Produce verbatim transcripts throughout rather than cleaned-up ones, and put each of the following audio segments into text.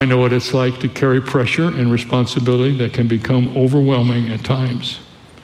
I know what it's like to carry pressure and responsibility that can become overwhelming at times.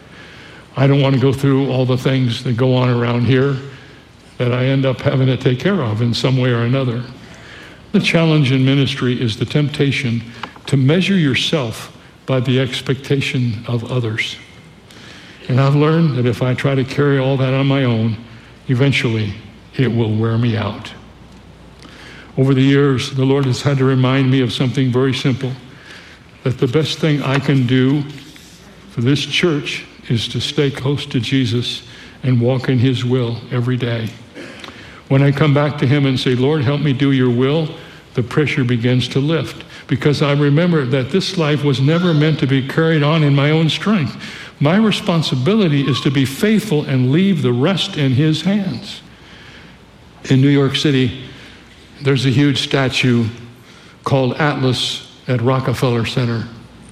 I don't want to go through all the things that go on around here that I end up having to take care of in some way or another. The challenge in ministry is the temptation to measure yourself by the expectation of others. And I've learned that if I try to carry all that on my own, eventually it will wear me out. Over the years, the Lord has had to remind me of something very simple, that the best thing I can do for this church is to stay close to Jesus and walk in his will every day. When I come back to him and say, Lord, help me do your will, the pressure begins to lift, because I remember that this life was never meant to be carried on in my own strength. My responsibility is to be faithful and leave the rest in his hands. In New York City, there's a huge statue called Atlas at Rockefeller Center.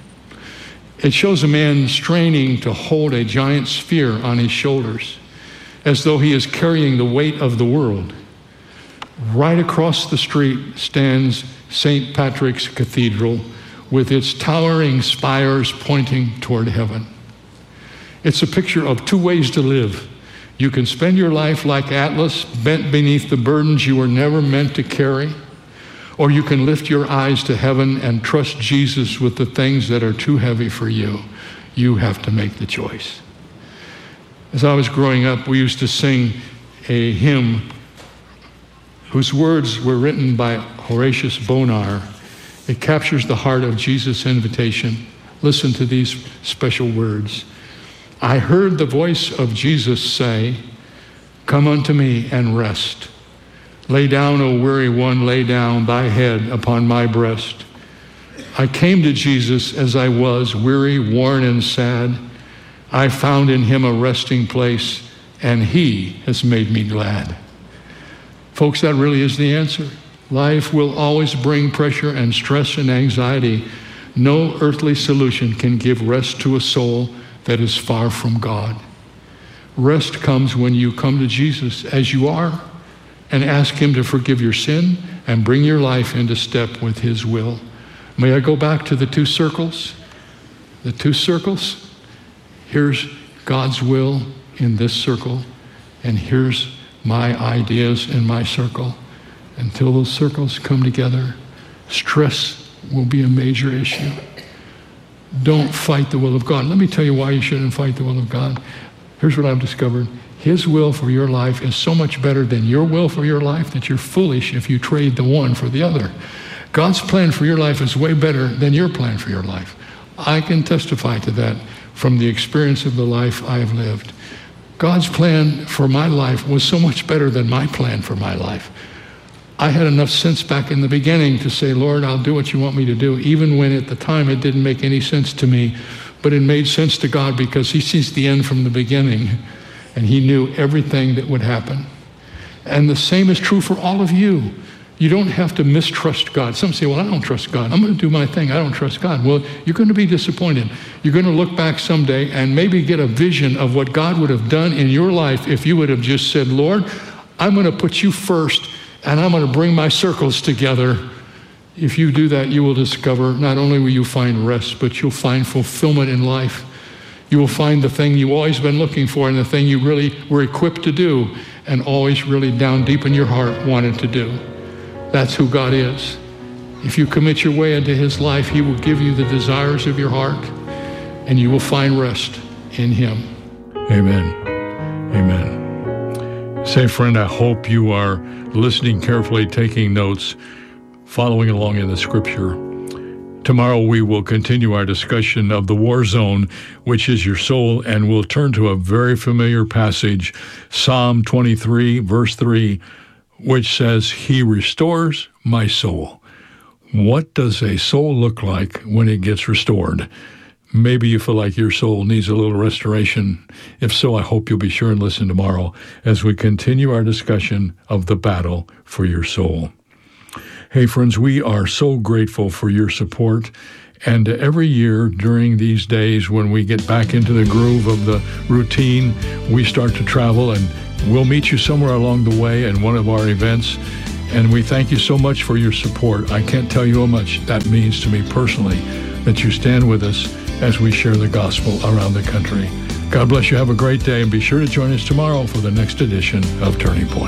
It shows a man straining to hold a giant sphere on his shoulders, as though he is carrying the weight of the world. Right across the street stands Saint Patrick's Cathedral with its towering spires pointing toward heaven. It's a picture of two ways to live. You can spend your life like Atlas, bent beneath the burdens you were never meant to carry, or you can lift your eyes to heaven and trust Jesus with the things that are too heavy for you. You have to make the choice. As I was growing up, we used to sing a hymn whose words were written by Horatius Bonar. It captures the heart of Jesus' invitation. Listen to these special words. I heard the voice of Jesus say, come unto me and rest. Lay down, O weary one, lay down thy head upon my breast. I came to Jesus as I was, weary, worn, and sad. I found in him a resting place, and he has made me glad. Folks, that really is the answer. Life will always bring pressure and stress and anxiety. No earthly solution can give rest to a soul that is far from God. Rest comes when you come to Jesus as you are and ask him to forgive your sin and bring your life into step with his will. May I go back to the two circles? The two circles. Here's God's will in this circle, and here's my ideas in my circle. Until those circles come together, stress will be a major issue. Don't fight the will of God. Let me tell you why you shouldn't fight the will of God. Here's what I've discovered. His will for your life is so much better than your will for your life that you're foolish if you trade the one for the other. God's plan for your life is way better than your plan for your life. I can testify to that from the experience of the life I've lived. God's plan for my life was so much better than my plan for my life. I had enough sense back in the beginning to say, Lord, I'll do what you want me to do, even when at the time it didn't make any sense to me. But it made sense to God because he sees the end from the beginning, and he knew everything that would happen. And the same is true for all of you. You don't have to mistrust God. Some say, well, I don't trust God. I'm going to do my thing. I don't trust God. Well, you're going to be disappointed. You're going to look back someday and maybe get a vision of what God would have done in your life if you would have just said, Lord, I'm going to put you first, and I'm going to bring my circles together. If you do that, you will discover not only will you find rest, but you'll find fulfillment in life. You will find the thing you've always been looking for and the thing you really were equipped to do and always really down deep in your heart wanted to do. That's who God is. If you commit your way into his life, he will give you the desires of your heart, and you will find rest in him. Amen. Amen. Say, friend, I hope you are listening carefully, taking notes, following along in the scripture. Tomorrow we will continue our discussion of the war zone, which is your soul, and we'll turn to a very familiar passage, Psalm twenty-three, verse three, which says, he restores my soul. What does a soul look like when it gets restored? Maybe you feel like your soul needs a little restoration. If so, I hope you'll be sure and listen tomorrow as we continue our discussion of the battle for your soul. Hey, friends, we are so grateful for your support. And every year during these days when we get back into the groove of the routine, we start to travel, and we'll meet you somewhere along the way in one of our events. And we thank you so much for your support. I can't tell you how much that means to me personally, that you stand with us as we share the gospel around the country. God bless you. Have a great day, and be sure to join us tomorrow for the next edition of Turning Point.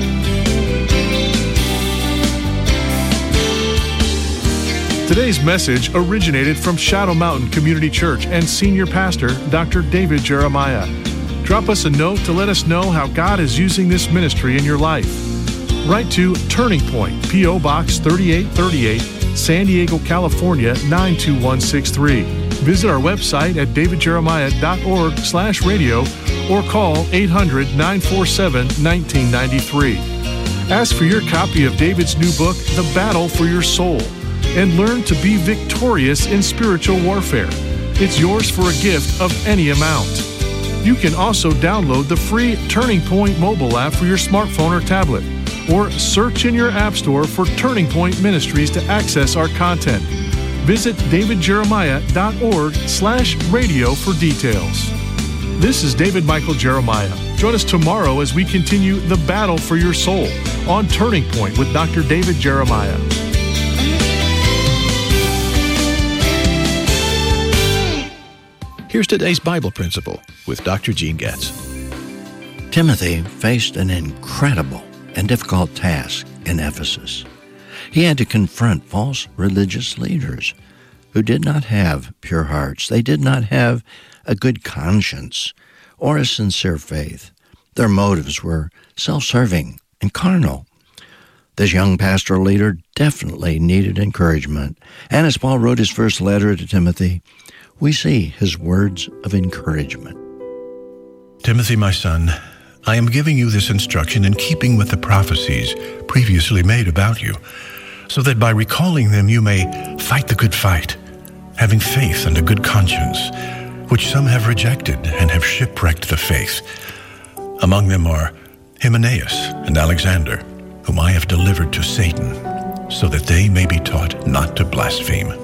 Today's message originated from Shadow Mountain Community Church and Senior Pastor Doctor David Jeremiah. Drop us a note to let us know how God is using this ministry in your life. Write to Turning Point, P O. Box thirty-eight thirty-eight, San Diego, California, nine two one six three. Visit our website at davidjeremiah.org slash radio or call eight hundred, nine four seven, one nine nine three. Ask for your copy of David's new book, The Battle for Your Soul, and learn to be victorious in spiritual warfare. It's yours for a gift of any amount. You can also download the free Turning Point mobile app for your smartphone or tablet, or search in your app store for Turning Point Ministries to access our content. Visit davidjeremiah.org slash radio for details. This is David Michael Jeremiah. Join us tomorrow as we continue the battle for your soul on Turning Point with Doctor David Jeremiah. Here's today's Bible principle with Doctor Gene Getz. Timothy faced an incredible and difficult task in Ephesus. He had to confront false religious leaders who did not have pure hearts. They did not have a good conscience or a sincere faith. Their motives were self-serving and carnal. This young pastoral leader definitely needed encouragement. And as Paul wrote his first letter to Timothy, we see his words of encouragement. Timothy, my son, I am giving you this instruction in keeping with the prophecies previously made about you, so that by recalling them you may fight the good fight, having faith and a good conscience, which some have rejected and have shipwrecked the faith. Among them are Hymenaeus and Alexander, whom I have delivered to Satan, so that they may be taught not to blaspheme.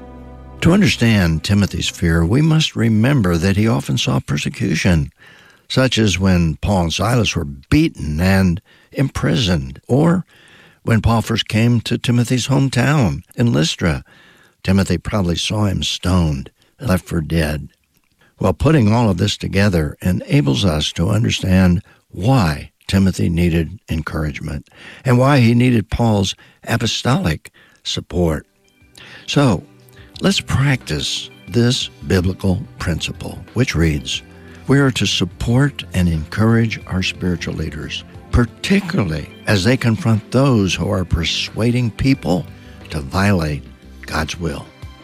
To understand Timothy's fear, we must remember that he often saw persecution, such as when Paul and Silas were beaten and imprisoned, or when Paul first came to Timothy's hometown in Lystra. Timothy probably saw him stoned, left for dead. Well, putting all of this together enables us to understand why Timothy needed encouragement and why he needed Paul's apostolic support. So, let's practice this biblical principle, which reads, we are to support and encourage our spiritual leaders, particularly as they confront those who are persuading people to violate God's will.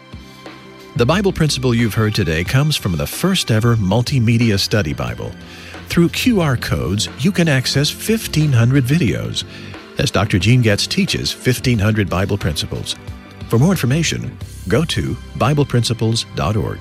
The Bible principle you've heard today comes from the first ever multimedia study Bible. Through Q R codes, you can access fifteen hundred videos as Doctor Gene Getz teaches fifteen hundred Bible principles. For more information, go to bible principles dot org.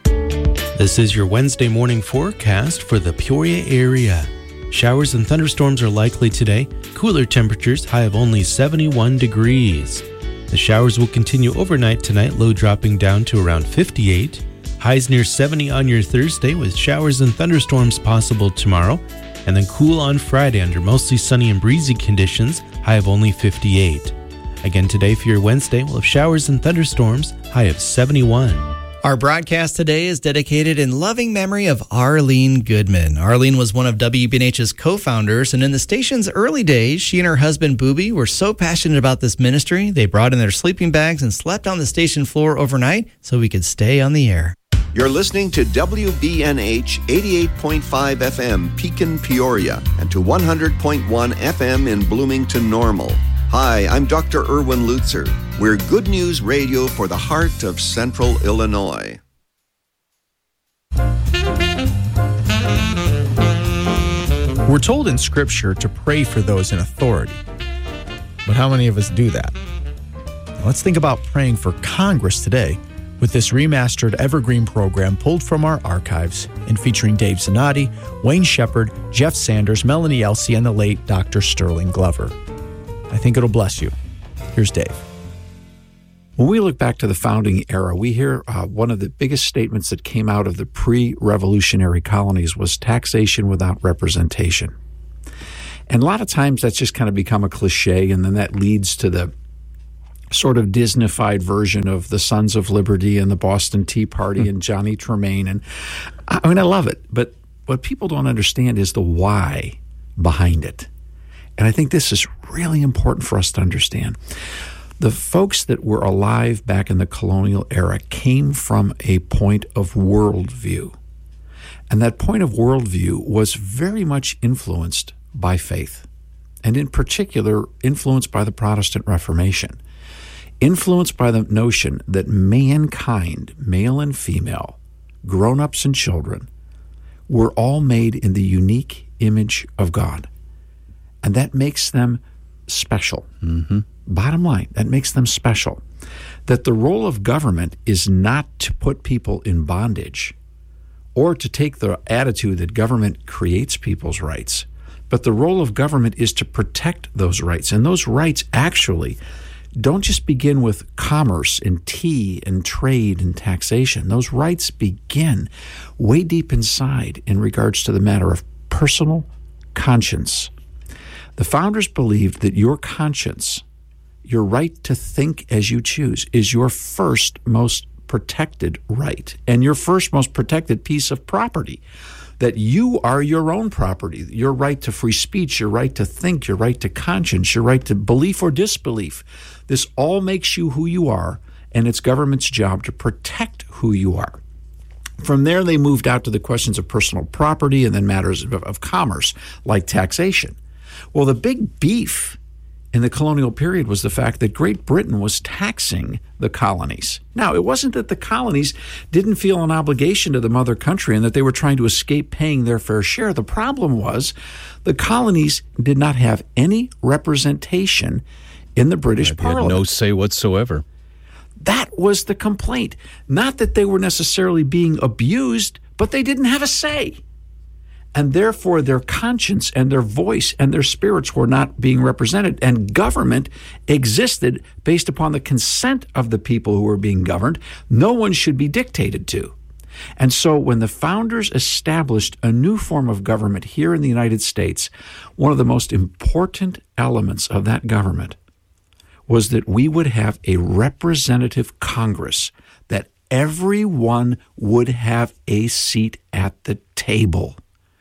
This is your Wednesday morning forecast for the Peoria area. Showers and thunderstorms are likely today. Cooler temperatures, high of only seventy-one degrees. The showers will continue overnight tonight, low dropping down to around fifty-eight. Highs near seventy on your Thursday with showers and thunderstorms possible tomorrow. And then cool on Friday under mostly sunny and breezy conditions, high of only fifty-eight. Again today for your Wednesday, we'll have showers and thunderstorms, high of seventy-one. Our broadcast today is dedicated in loving memory of Arlene Goodman. Arlene was one of W B N H's co-founders, and in the station's early days, she and her husband, Booby, were so passionate about this ministry, they brought in their sleeping bags and slept on the station floor overnight so we could stay on the air. You're listening to W B N H eighty-eight point five F M, Pekin, Peoria, and to one hundred point one F M in Bloomington, Normal. Hi, I'm Doctor Erwin Lutzer. We're Good News Radio for the heart of Central Illinois. We're told in Scripture to pray for those in authority. But how many of us do that? Let's think about praying for Congress today with this remastered Evergreen program pulled from our archives and featuring Dave Zanotti, Wayne Shepherd, Jeff Sanders, Melanie Elsey, and the late Doctor Sterling Glover. I think it'll bless you. Here's Dave. When we look back to the founding era, we hear uh, one of the biggest statements that came out of the pre-revolutionary colonies was taxation without representation. And a lot of times that's just kind of become a cliche, and then that leads to the sort of Disney-fied version of the Sons of Liberty and the Boston Tea Party and Johnny Tremaine. And I mean, I love it. But what people don't understand is the why behind it. And I think this is really important for us to understand. The folks that were alive back in the colonial era came from a point of worldview. And that point of worldview was very much influenced by faith, and in particular, influenced by the Protestant Reformation, influenced by the notion that mankind, male and female, grown-ups and children, were all made in the unique image of God. And that makes them special. Mm-hmm. Bottom line, that makes them special. That the role of government is not to put people in bondage or to take the attitude that government creates people's rights, but the role of government is to protect those rights. And those rights actually don't just begin with commerce and tea and trade and taxation. Those rights begin way deep inside in regards to the matter of personal conscience. The founders believed that your conscience, your right to think as you choose, is your first most protected right and your first most protected piece of property. That you are your own property, your right to free speech, your right to think, your right to conscience, your right to belief or disbelief. This all makes you who you are, and it's government's job to protect who you are. From there, they moved out to the questions of personal property and then matters of, of commerce, like taxation. Well, the big beef in the colonial period was the fact that Great Britain was taxing the colonies. Now, it wasn't that the colonies didn't feel an obligation to the mother country and that they were trying to escape paying their fair share. The problem was the colonies did not have any representation in the British They Parliament. had no say whatsoever. That was the complaint. Not that they were necessarily being abused, but they didn't have a say. And therefore, their conscience and their voice and their spirits were not being represented. And government existed based upon the consent of the people who were being governed. No one should be dictated to. And so when the founders established a new form of government here in the United States, one of the most important elements of that government was that we would have a representative Congress, that everyone would have a seat at the table.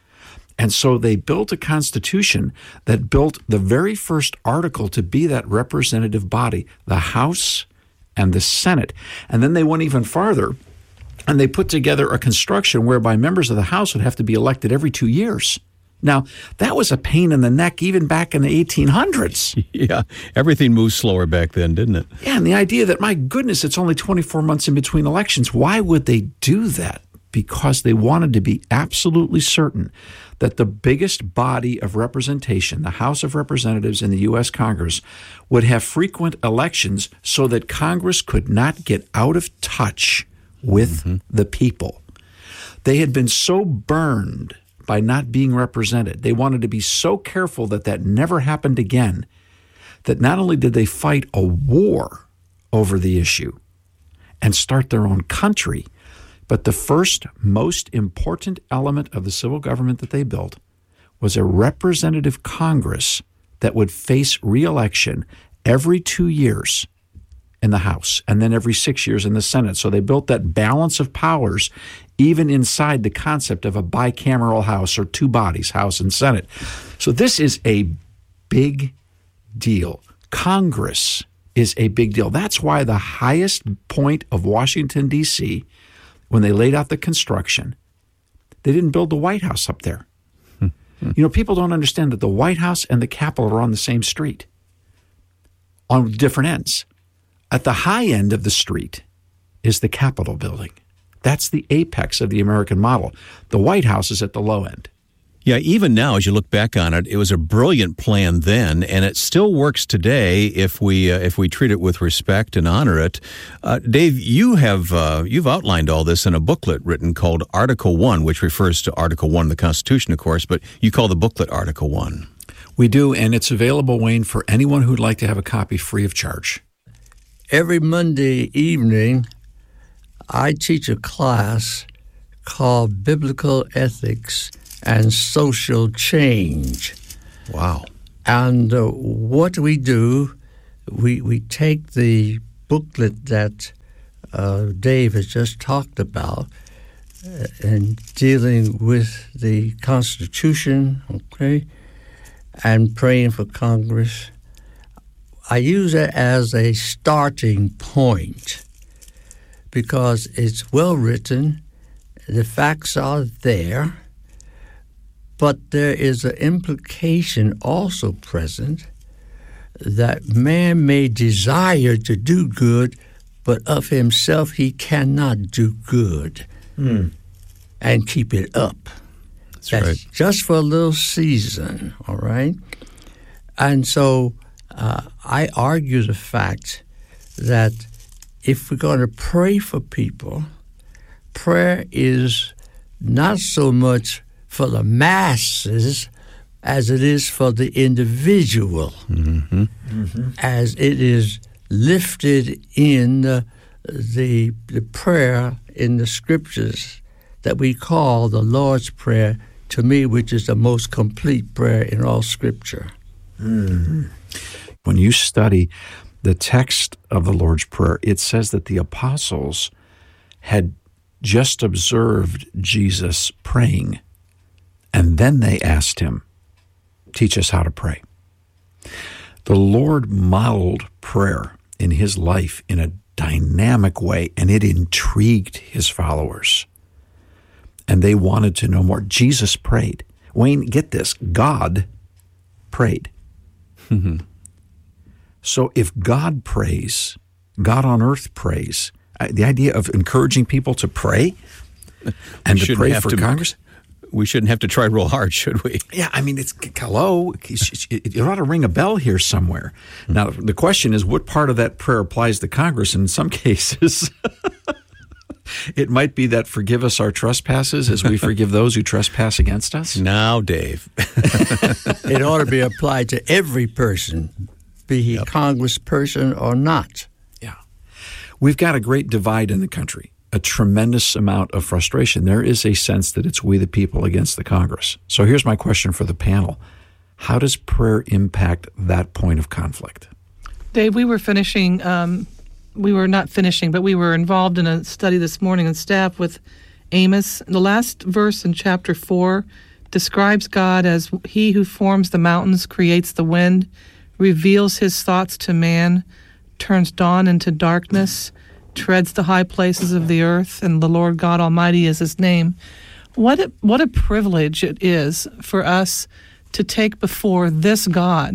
And so they built a constitution that built the very first article to be that representative body, the House and the Senate. And then they went even farther, and they put together a construction whereby members of the House would have to be elected every two years. Now, that was a pain in the neck even back in the eighteen hundreds. Yeah, everything moved slower back then, didn't it? Yeah, and the idea that, my goodness, it's only twenty-four months in between elections. Why would they do that? Because they wanted to be absolutely certain that the biggest body of representation, the House of Representatives in the U S Congress, would have frequent elections so that Congress could not get out of touch with mm-hmm. the people. They had been so burned by not being represented. They wanted to be so careful that that never happened again, that not only did they fight a war over the issue and start their own country, but the first most important element of the civil government that they built was a representative Congress that would face re-election every two years in the House and then every six years in the Senate. So they built that balance of powers even inside the concept of a bicameral House or two bodies, House and Senate. So this is a big deal. Congress is a big deal. That's why the highest point of Washington, D C, when they laid out the construction, they didn't build the White House up there. You know, people don't understand that the White House and the Capitol are on the same street, on different ends. At the high end of the street is the Capitol building. That's the apex of the American model. The White House is at the low end. Yeah, even now, as you look back on it, it was a brilliant plan then, and it still works today if we uh, if we treat it with respect and honor it. Uh, Dave, you have uh, you've outlined all this in a booklet written called Article One, which refers to Article One of the Constitution, of course, but you call the booklet Article One. We do, and it's available, Wayne, for anyone who'd like to have a copy free of charge. Every Monday evening, I teach a class called Biblical Ethics and Social Change. Wow. And uh, what we do, we we take the booklet that uh, Dave has just talked about uh, in dealing with the Constitution, okay, and praying for Congress. I use it as a starting point because it's well written, the facts are there, but there is an implication also present that man may desire to do good, but of himself he cannot do good mm. and keep it up. That's, That's right. just for a little season, all right? And so uh, I argue the fact that if we're going to pray for people, prayer is not so much for the masses as it is for the individual, Mm-hmm. mm-hmm. as it is lifted in the, the the prayer in the scriptures that we call the Lord's Prayer, to me, which is the most complete prayer in all Scripture. Mm. When you study the text of the Lord's Prayer, it says that the apostles had just observed Jesus praying, and then they asked him, teach us how to pray. The Lord modeled prayer in his life in a dynamic way, and it intrigued his followers. And they wanted to know more. Jesus prayed. Wayne, get this. God prayed. So if God prays, God on earth prays, the idea of encouraging people to pray and to pray for Congress, we shouldn't have to try real hard, should we? Yeah, I mean, it's hello. It ought to ring a bell here somewhere. Now, the question is, what part of that prayer applies to Congress? And in some cases, it might be that forgive us our trespasses as we forgive those who trespass against us. Now, Dave. It ought to be applied to every person, be he yep. congressperson or not. Yeah. We've got a great divide in the country, a tremendous amount of frustration. There is a sense that it's we the people against the Congress. So here's my question for the panel. How does prayer impact that point of conflict? Dave, we were finishing, um, we were not finishing, but we were involved in a study this morning on staff with Amos. The last verse in chapter four describes God as he who forms the mountains, creates the wind, reveals his thoughts to man, turns dawn into darkness, treads the high places of the earth, and the Lord God Almighty is his name. What a, what a privilege it is for us to take before this God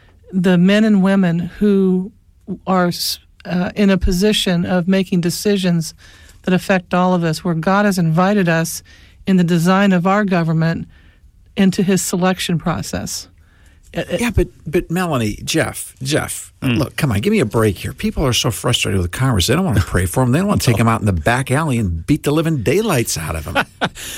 the men and women who are uh, in a position of making decisions that affect all of us, where God has invited us in the design of our government into his selection process. Yeah, but but Melanie, Jeff, Jeff, mm. look, come on, give me a break here. People are so frustrated with Congress. They don't want to pray for them. They don't want to take them out in the back alley and beat the living daylights out of them.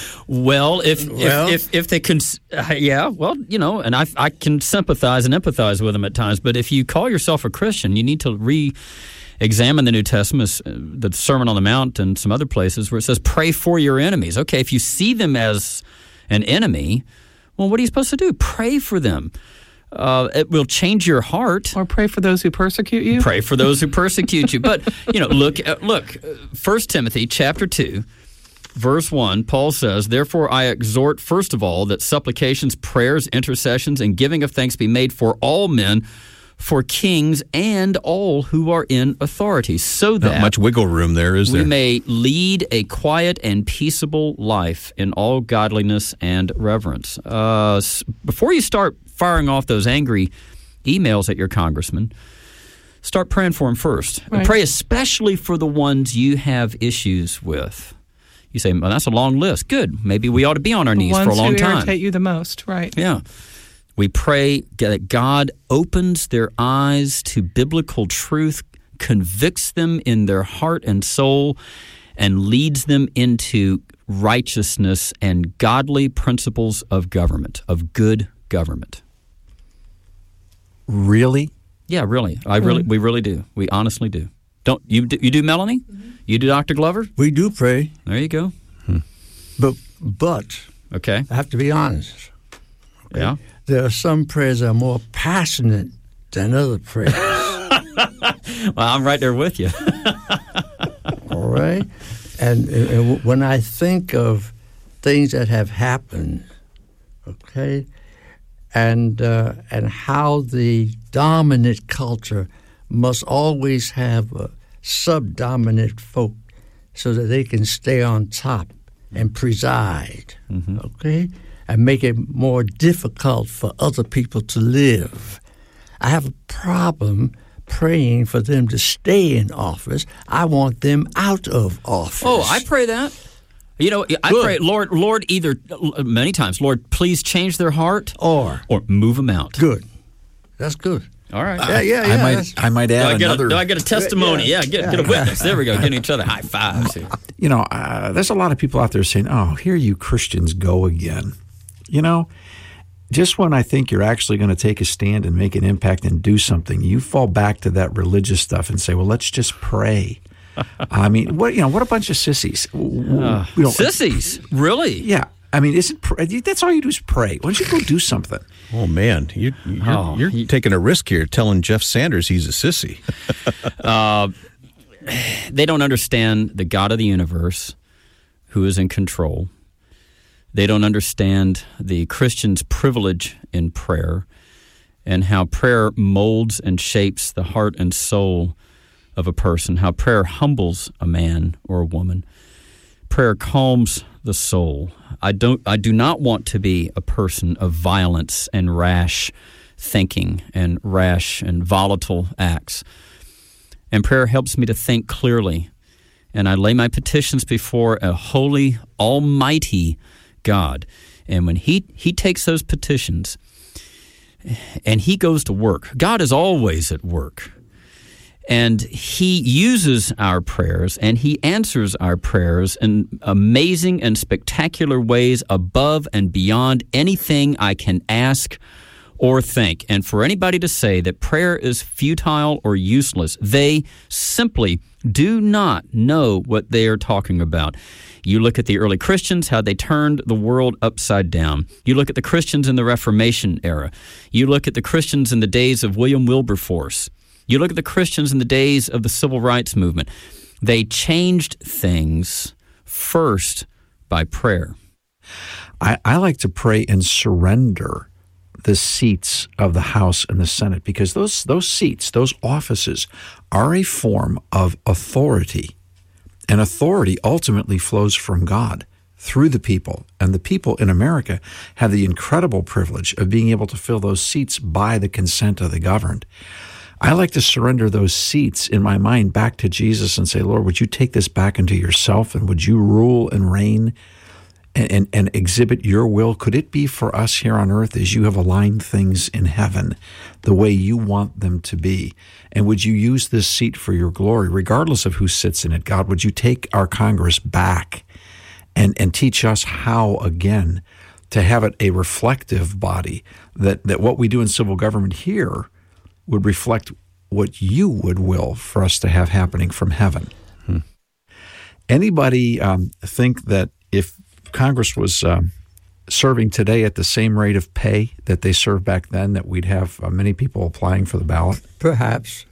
well, if, well, if if if they can, uh, yeah, well, you know, and I I can sympathize and empathize with them at times. But if you call yourself a Christian, you need to re-examine the New Testament, the Sermon on the Mount, and some other places where it says, "Pray for your enemies." Okay, if you see them as an enemy, well, what are you supposed to do? Pray for them. Uh, it will change your heart. Or pray for those who persecute you. Pray for those who persecute you. But, you know, look, uh, look, First Timothy chapter two, verse one, Paul says, "Therefore I exhort, first of all, that supplications, prayers, intercessions, and giving of thanks be made for all men, for kings and all who are in authority, so that not much wiggle room there, is there? We may lead a quiet and peaceable life in all godliness and reverence." Uh, before you start firing off those angry emails at your congressman, start praying for him first. Right. And pray especially for the ones you have issues with. You say, well, that's a long list. Good. Maybe we ought to be on our the knees for a long ones who time. irritate you the most, right? Yeah. We pray that God opens their eyes to biblical truth, convicts them in their heart and soul, and leads them into righteousness and godly principles of government, of good government. Really? Yeah, really. I really, we really do. We honestly do. Don't you? Do, you do, Melanie? Mm-hmm. You do, Doctor Glover? We do pray. There you go. Hmm. But but okay, I have to be honest. Okay? Yeah. there are some prayers that are more passionate than other prayers. Well, I'm right there with you. All right? And, and when I think of things that have happened, okay, and uh, and how the dominant culture must always have a subdominant folk so that they can stay on top and preside, mm-hmm. okay, and make it more difficult for other people to live. I have a problem praying for them to stay in office. I want them out of office. Oh, I pray that. You know, I Good. pray, Lord, Lord, either many times, Lord, please change their heart, or or move them out. Good. That's good. All right. Yeah, yeah, yeah. I might, I might add do I get another. A, do I get a testimony? Yeah, yeah get, get a witness. There we go. Getting each other high fives here. You know, uh, there's a lot of people out there saying, "Oh, here you Christians go again." You know, just when I think you're actually going to take a stand and make an impact and do something, you fall back to that religious stuff and say, "Well, let's just pray." I mean, what you know, what a bunch of sissies. Uh, you know, sissies, really? Yeah. I mean, isn't that's all you do is pray? Why don't you go do something? Oh man, you, you're, Oh, you're he- taking a risk here, telling Jeff Sanders he's a sissy. Uh, they don't understand the God of the universe who is in control. They don't understand the Christian's privilege in prayer and how prayer molds and shapes the heart and soul of a person, how prayer humbles a man or a woman. Prayer calms the soul. I don't I do not want to be a person of violence and rash thinking and rash and volatile acts. And prayer helps me to think clearly. And I lay my petitions before a holy, almighty God. And when he, he takes those petitions and he goes to work, God is always at work. And he uses our prayers and he answers our prayers in amazing and spectacular ways above and beyond anything I can ask or think. And for anybody to say that prayer is futile or useless, they simply do not know what they are talking about. You look at the early Christians, how they turned the world upside down. You look at the Christians in the Reformation era. You look at the Christians in the days of William Wilberforce. You look at the Christians in the days of the Civil Rights Movement. They changed things first by prayer. I, I like to pray and surrender the seats of the House and the Senate because those those seats, those offices, are a form of authority. And authority ultimately flows from God through the people. And the people in America have the incredible privilege of being able to fill those seats by the consent of the governed. I like to surrender those seats in my mind back to Jesus and say, Lord, would you take this back into yourself and would you rule and reign and, and, and exhibit your will? Could it be for us here on earth as you have aligned things in heaven the way you want them to be? And would you use this seat for your glory, regardless of who sits in it? God, would you take our Congress back and, and teach us how, again, to have it a reflective body, that, that what we do in civil government here would reflect what you would will for us to have happening from heaven. Hmm. Anybody um, think that if Congress was um, serving today at the same rate of pay that they served back then, that we'd have uh, many people applying for the ballot? Perhaps.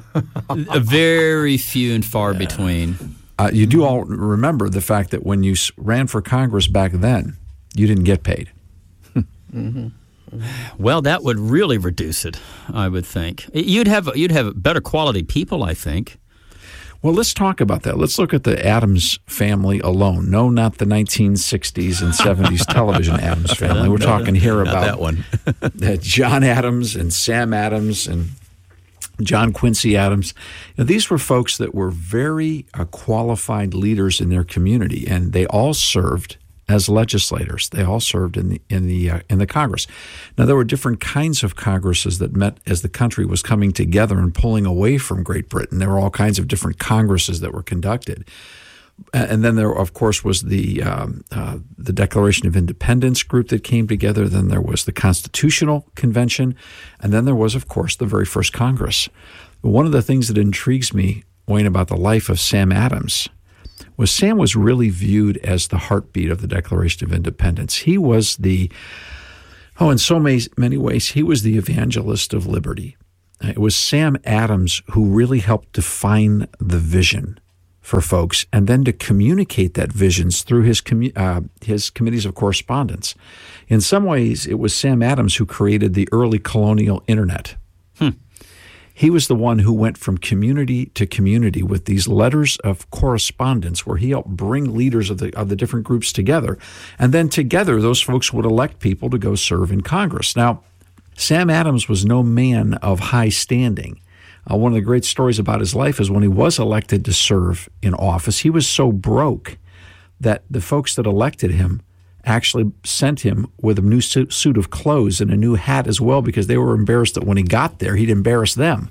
Very few and far yeah. between. Uh, you do all remember the fact that when you ran for Congress back then, you didn't get paid. mm-hmm. Well, that would really reduce it, I would think. You'd have you'd have better quality people, I think. Well, let's talk about that. Let's look at the Addams family alone. No, not the nineteen sixties and seventies television Addams family. We're talking here about that one. John Adams and Sam Adams and John Quincy Adams. Now, these were folks that were very uh, qualified leaders in their community, and they all served as legislators. They all served in the in the uh, in the Congress. Now, there were different kinds of Congresses that met as the country was coming together and pulling away from Great Britain. There were all kinds of different Congresses that were conducted. And then there, of course, was the um, uh, the Declaration of Independence group that came together. Then there was the Constitutional Convention. And then there was, of course, the very first Congress. One of the things that intrigues me, Wayne, about the life of Sam Adams was Sam was really viewed as the heartbeat of the Declaration of Independence. He was the Oh, in so many, many ways, he was the evangelist of liberty. It was Sam Adams who really helped define the vision for folks, and then to communicate that visions through his commu- uh, his committees of correspondence. In some ways, it was Sam Adams who created the early colonial internet. Hmm. He was the one who went from community to community with these letters of correspondence where he helped bring leaders of the of the different groups together, and then together those folks would elect people to go serve in Congress. Now, Sam Adams was no man of high standing. Uh, one of the great stories about his life is when he was elected to serve in office, he was so broke that the folks that elected him actually sent him with a new suit, suit of clothes and a new hat as well, because they were embarrassed that when he got there, he'd embarrass them.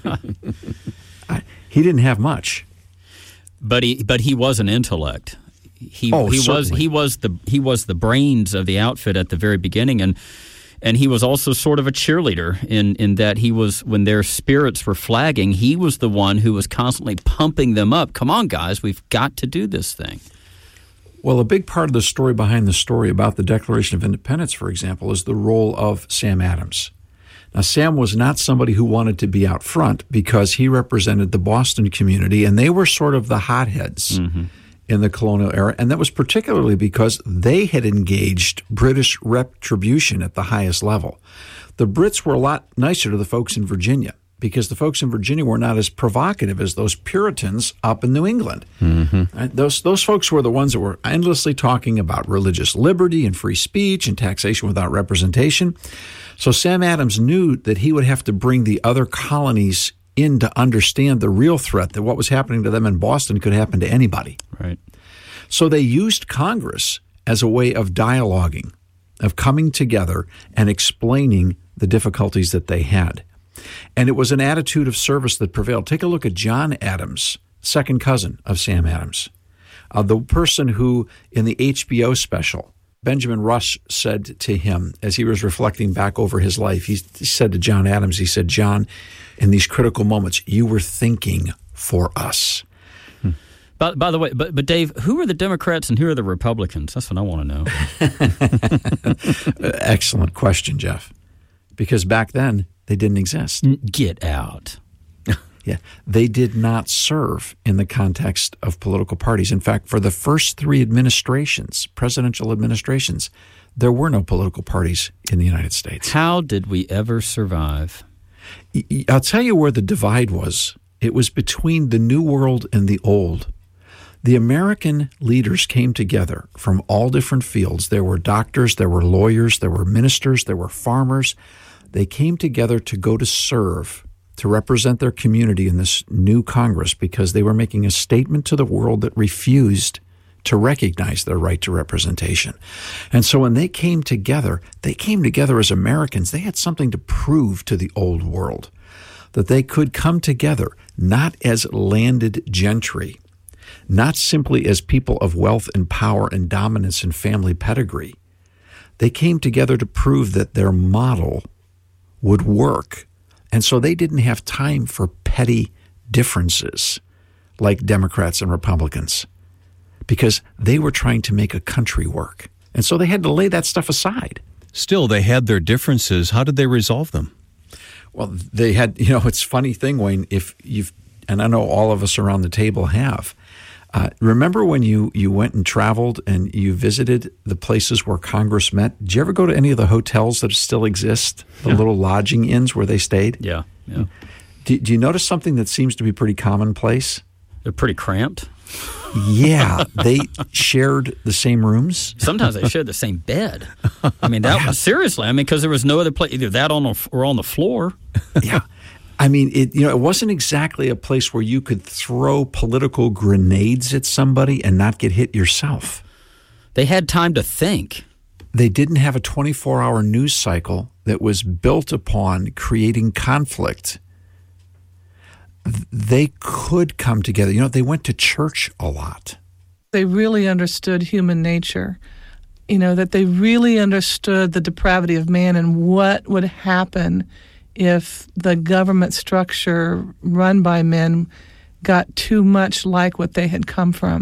I, he didn't have much, but he but he was an intellect. He oh, he certainly. was he was the he was the brains of the outfit at the very beginning, and and he was also sort of a cheerleader in in that he was, when their spirits were flagging, he was the one who was constantly pumping them up. Come on, guys, we've got to do this thing. Well, a big part of the story behind the story about the Declaration of Independence, for example, is the role of Sam Adams. Now, Sam was not somebody who wanted to be out front because he represented the Boston community, and they were sort of the hotheads mm-hmm. in the colonial era, and that was particularly because they had engaged British retribution at the highest level. The Brits were a lot nicer to the folks in Virginia, because the folks in Virginia were not as provocative as those Puritans up in New England. Mm-hmm. Right? Those those folks were the ones that were endlessly talking about religious liberty and free speech and taxation without representation. So Sam Adams knew that he would have to bring the other colonies in to understand the real threat, that what was happening to them in Boston could happen to anybody. Right. So they used Congress as a way of dialoguing, of coming together and explaining the difficulties that they had. And it was an attitude of service that prevailed. Take a look at John Adams, second cousin of Sam Adams, uh, the person who, in the H B O special, Benjamin Rush said to him as he was reflecting back over his life, he said to John Adams, he said, "John, in these critical moments, you were thinking for us." Hmm. By, by the way, but, but Dave, who are the Democrats and who are the Republicans? That's what I want to know. Excellent question, Jeff. Because back then, they didn't exist. Get out. Yeah, they did not serve in the context of political parties. In fact, for the first three administrations, presidential administrations, there were no political parties in the United States. How did we ever survive? I'll tell you where the divide was. It was between the New World and the Old. The American leaders came together from all different fields. There were doctors, there were lawyers, there were ministers, there were farmers. They came together to go to serve, to represent their community in this new Congress, because they were making a statement to the world that refused to recognize their right to representation. And so when they came together, they came together as Americans. They had something to prove to the old world, that they could come together not as landed gentry, not simply as people of wealth and power and dominance and family pedigree. They came together to prove that their model would work. And so they didn't have time for petty differences like Democrats and Republicans, because they were trying to make a country work. And so they had to lay that stuff aside. Still, they had their differences. How did they resolve them? Well, they had, you know, it's a funny thing, Wayne, if you've, and I know all of us around the table have, Uh, remember when you, you went and traveled and you visited the places where Congress met? Did you ever go to any of the hotels that still exist, the yeah. little lodging inns where they stayed? Yeah. yeah. Do, do you notice something that seems to be pretty commonplace? They're pretty cramped. Yeah. They shared the same rooms. Sometimes they shared the same bed. I mean, that was seriously. I mean, because there was no other place, either that on the, or on the floor. Yeah. I mean, it you know, it wasn't exactly a place where you could throw political grenades at somebody and not get hit yourself. They had time to think. They didn't have a twenty-four hour news cycle that was built upon creating conflict. They could come together. You know, they went to church a lot. They really understood human nature. You know, that they really understood the depravity of man and what would happen if the government structure run by men got too much like what they had come from.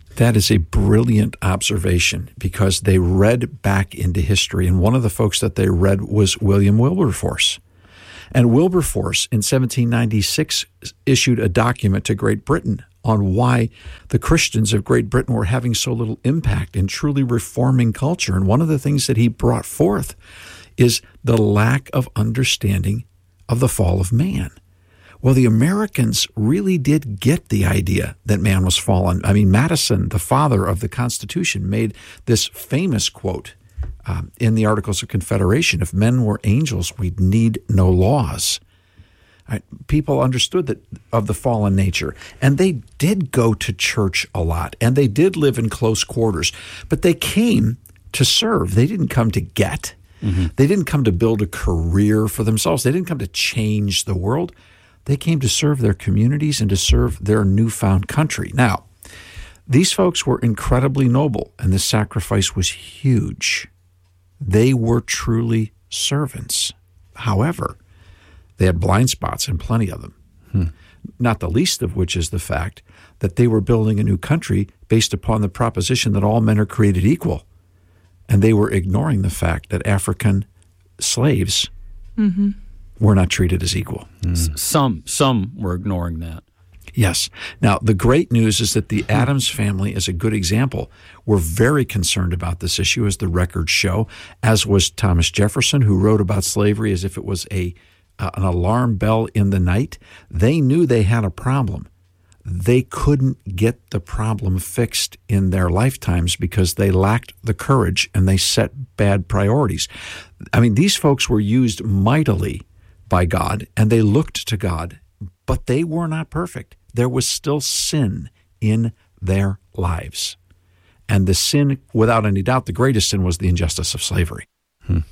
That is a brilliant observation because they read back into history, and one of the folks that they read was William Wilberforce. And Wilberforce in seventeen ninety-six issued a document to Great Britain on why the Christians of Great Britain were having so little impact in truly reforming culture. And one of the things that he brought forth is the lack of understanding of the fall of man. Well, the Americans really did get the idea that man was fallen. I mean, Madison, the father of the Constitution, made this famous quote um, in the Articles of Confederation: if men were angels, we'd need no laws. Right? People understood that of the fallen nature, and they did go to church a lot, and they did live in close quarters, but they came to serve. They didn't come to get. Mm-hmm. They didn't come to build a career for themselves. They didn't come to change the world. They came to serve their communities and to serve their newfound country. Now, these folks were incredibly noble, and the sacrifice was huge. They were truly servants. However, they had blind spots, and plenty of them. Hmm. Not the least of which is the fact that they were building a new country based upon the proposition that all men are created equal. And they were ignoring the fact that African slaves mm-hmm. were not treated as equal. Mm. Some some were ignoring that. Yes. Now, the great news is that the Adams family is a good example. We're very concerned about this issue, as the records show, as was Thomas Jefferson, who wrote about slavery as if it was a uh, an alarm bell in the night. They knew they had a problem. They couldn't get the problem fixed in their lifetimes because they lacked the courage and they set bad priorities. I mean, these folks were used mightily by God, and they looked to God, but they were not perfect. There was still sin in their lives. And the sin, without any doubt, the greatest sin was the injustice of slavery. Hmm.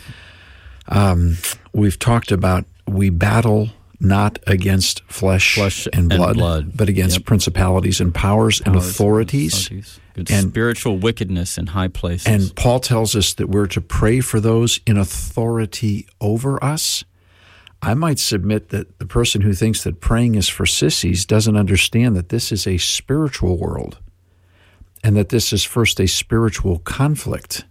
Um, we've talked about we battle not against flesh, flesh and, blood, and blood, but against yep. principalities and powers, powers and authorities. And, authorities. and spiritual wickedness in high places. And Paul tells us that we're to pray for those in authority over us. I might submit that the person who thinks that praying is for sissies doesn't understand that this is a spiritual world, and that this is first a spiritual conflict,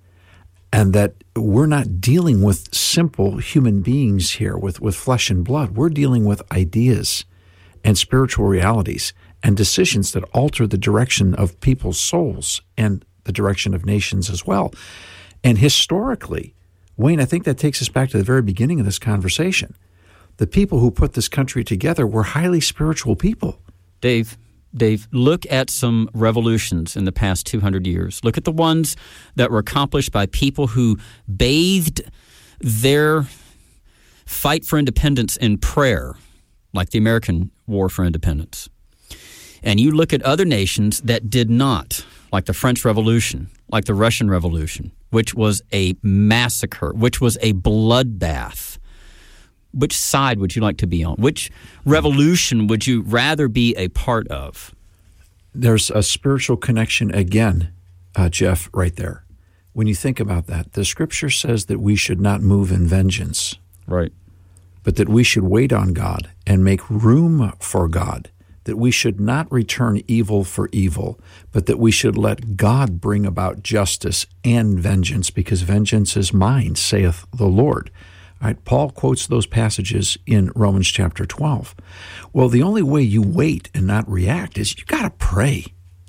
and that we're not dealing with simple human beings here with, with flesh and blood. We're dealing with ideas and spiritual realities and decisions that alter the direction of people's souls and the direction of nations as well. And historically, Wayne, I think that takes us back to the very beginning of this conversation. The people who put this country together were highly spiritual people. Dave, Dave, look at some revolutions in the past two hundred years. Look at the ones that were accomplished by people who bathed their fight for independence in prayer, like the American War for Independence. And you look at other nations that did not, like the French Revolution, like the Russian Revolution, which was a massacre, which was a bloodbath. Which side would you like to be on? Which revolution would you rather be a part of? There's a spiritual connection again, uh, Jeff, right there. When you think about that, the Scripture says that we should not move in vengeance. Right. But that we should wait on God and make room for God. That we should not return evil for evil, but that we should let God bring about justice and vengeance, because vengeance is mine, saith the Lord. All right, Paul quotes those passages in Romans chapter twelve. Well, the only way you wait and not react is you got to pray.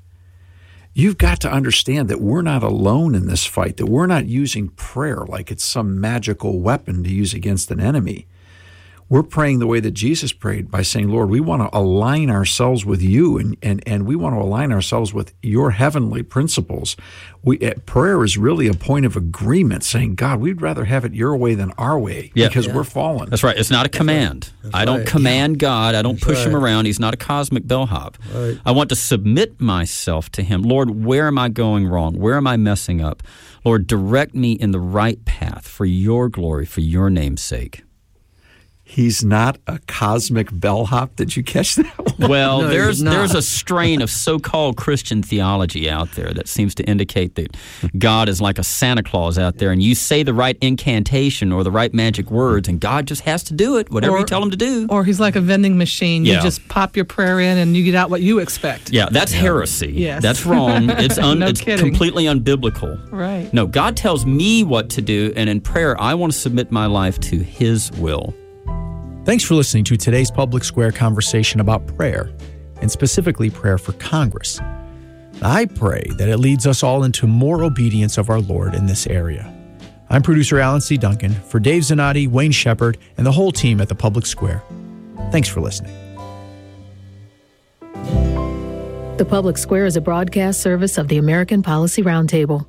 You've got to understand that we're not alone in this fight, that we're not using prayer like it's some magical weapon to use against an enemy. We're praying the way that Jesus prayed by saying, Lord, we want to align ourselves with you, and, and, and we want to align ourselves with your heavenly principles. We, uh, prayer is really a point of agreement, saying, God, we'd rather have it your way than our way, yeah. because yeah. we're fallen. That's right. It's not a command. That's I don't right. command yeah. God. I don't That's push right. him around. He's not a cosmic bellhop. Right. I want to submit myself to him. Lord, where am I going wrong? Where am I messing up? Lord, direct me in the right path for your glory, for your name's sake. He's not a cosmic bellhop. Did you catch that one? Well, No, there's he's not. there's a strain of so-called Christian theology out there that seems to indicate that God is like a Santa Claus out there, and you say the right incantation or the right magic words, and God just has to do it, whatever Or- you tell him to do. Or he's like a vending machine. You Yeah. just pop your prayer in and you get out what you expect. Yeah, that's heresy. Yes. That's wrong. It's un, No it's kidding. completely unbiblical. Right. No, God tells me what to do, and in prayer, I want to submit my life to His will. Thanks for listening to today's Public Square conversation about prayer, and specifically prayer for Congress. I pray that it leads us all into more obedience of our Lord in this area. I'm producer Alan C. Duncan for Dave Zanotti, Wayne Shepard, and the whole team at the Public Square. Thanks for listening. The Public Square is a broadcast service of the American Policy Roundtable.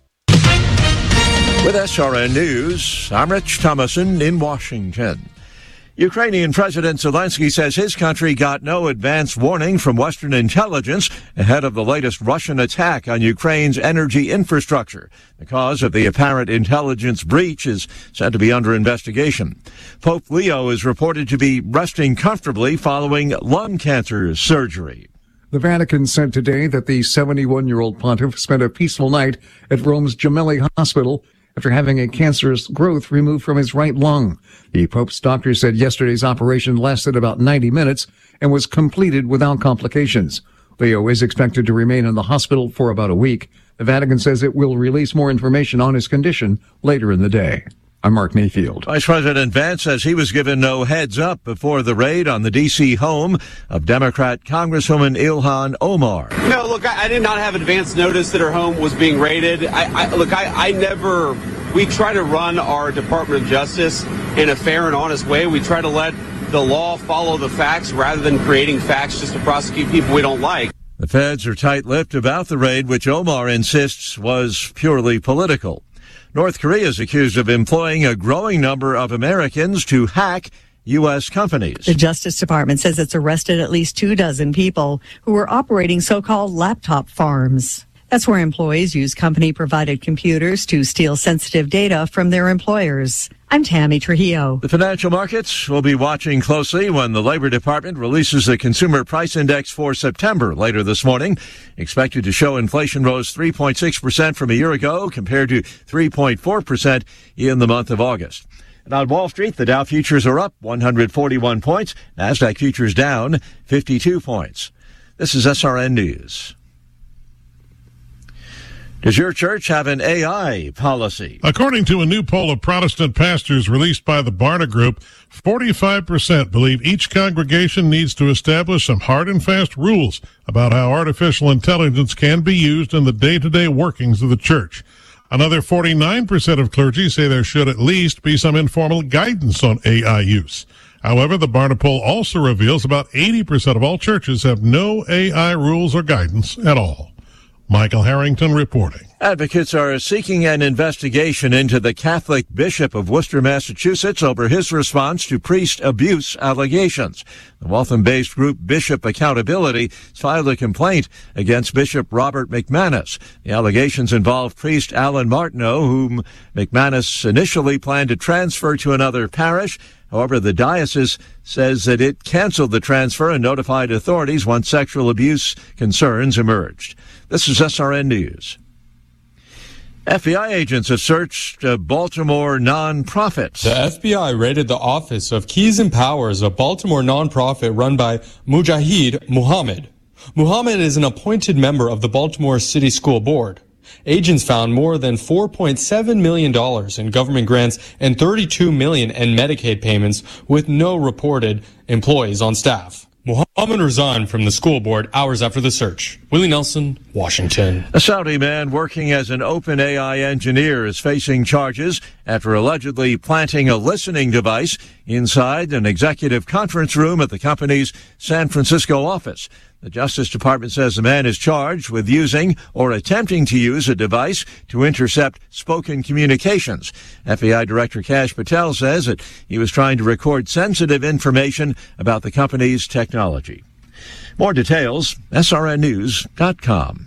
With S R N News, I'm Rich Thomason in Washington. Ukrainian President Zelensky says his country got no advance warning from Western intelligence ahead of the latest Russian attack on Ukraine's energy infrastructure. The cause of the apparent intelligence breach is said to be under investigation. Pope Leo is reported to be resting comfortably following lung cancer surgery. The Vatican said today that the seventy-one-year-old pontiff spent a peaceful night at Rome's Gemelli Hospital after having a cancerous growth removed from his right lung. The Pope's doctor said yesterday's operation lasted about ninety minutes and was completed without complications. Leo is expected to remain in the hospital for about a week. The Vatican says it will release more information on his condition later in the day. I'm Mark Mayfield. Vice President Vance says he was given no heads up before the raid on the D C home of Democrat Congresswoman Ilhan Omar. No, look, I, I did not have advance notice that her home was being raided. I, I look, I, I never. We try to run our Department of Justice in a fair and honest way. We try to let the law follow the facts rather than creating facts just to prosecute people we don't like. The feds are tight-lipped about the raid, which Omar insists was purely political. North Korea is accused of employing a growing number of Americans to hack U S companies. The Justice Department says it's arrested at least two dozen people who were operating so-called laptop farms. That's where employees use company-provided computers to steal sensitive data from their employers. I'm Tammy Trujillo. The financial markets will be watching closely when the Labor Department releases the Consumer Price Index for September later this morning. Expected to show inflation rose three point six percent from a year ago compared to three point four percent in the month of August. And on Wall Street, the Dow futures are up one hundred forty-one points. NASDAQ futures down fifty-two points. This is S R N News. Does your church have an A I policy? According to a new poll of Protestant pastors released by the Barna Group, forty-five percent believe each congregation needs to establish some hard and fast rules about how artificial intelligence can be used in the day-to-day workings of the church. Another forty-nine percent of clergy say there should at least be some informal guidance on A I use. However, the Barna poll also reveals about eighty percent of all churches have no A I rules or guidance at all. Michael Harrington reporting. Advocates are seeking an investigation into the Catholic Bishop of Worcester, Massachusetts, over his response to priest abuse allegations. The Waltham-based group Bishop Accountability filed a complaint against Bishop Robert McManus. The allegations involve priest Alan Martineau, whom McManus initially planned to transfer to another parish. However, the diocese says that it canceled the transfer and notified authorities once sexual abuse concerns emerged. This is S R N News. F B I agents have searched a Baltimore nonprofit. The F B I raided the office of Keys and Powers, a Baltimore nonprofit run by Mujahid Muhammad. Muhammad is an appointed member of the Baltimore City School Board. Agents found more than four point seven million dollars in government grants and thirty-two million dollars in Medicaid payments with no reported employees on staff. Muhammad resigned from the school board hours after the search. Willie Nelson, Washington. A Saudi man working as an OpenAI engineer is facing charges after allegedly planting a listening device inside an executive conference room at the company's San Francisco office. The Justice Department says the man is charged with using or attempting to use a device to intercept spoken communications. F B I Director Kash Patel says that he was trying to record sensitive information about the company's technology. More details, S R N news dot com.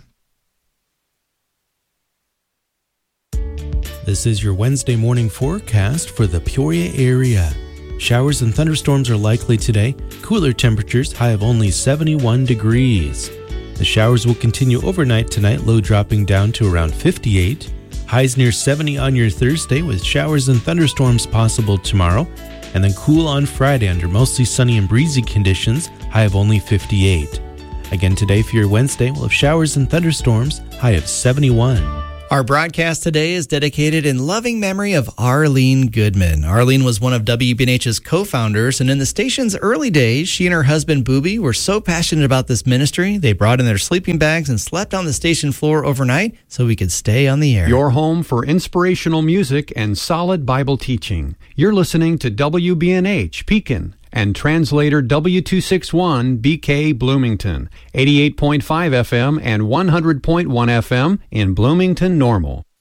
This is your Wednesday morning forecast for the Peoria area. Showers and thunderstorms are likely today. Cooler temperatures, high of only seventy-one degrees. The showers will continue overnight tonight, low dropping down to around fifty-eight. Highs near seventy on your Thursday with showers and thunderstorms possible tomorrow. And then cool on Friday under mostly sunny and breezy conditions, high of only fifty-eight. Again today for your Wednesday, we'll have showers and thunderstorms, high of seventy-one. Our broadcast today is dedicated in loving memory of Arlene Goodman. Arlene was one of W B N H's co-founders, and in the station's early days, she and her husband, Booby, were so passionate about this ministry, they brought in their sleeping bags and slept on the station floor overnight so we could stay on the air. Your home for inspirational music and solid Bible teaching. You're listening to W B N H, Pekin, and translator W two sixty-one B K Bloomington, eighty-eight point five F M and one hundred point one F M in Bloomington Normal.